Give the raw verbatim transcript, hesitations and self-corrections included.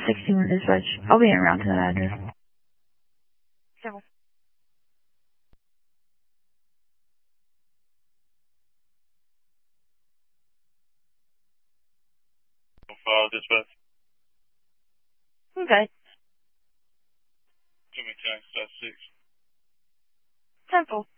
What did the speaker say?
sixteen dispatch. I'll be en route to that address. Several. Five dispatch. Okay. Jimmy Tank, that's six. Temple.